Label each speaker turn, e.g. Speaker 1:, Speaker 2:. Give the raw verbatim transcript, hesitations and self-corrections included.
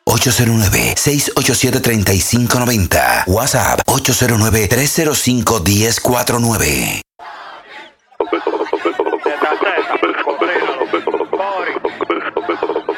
Speaker 1: ocho cero nueve, seis ocho siete, tres cinco nueve cero. WhatsApp ocho cero nueve, tres cero cinco, uno cero cuatro nueve.